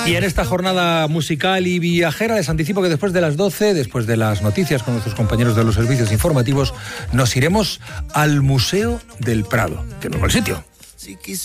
Y en esta jornada musical y viajera les anticipo que después de las 12, después de las noticias con nuestros compañeros de los servicios informativos, nos iremos al Museo del Prado, que no es mal sitio.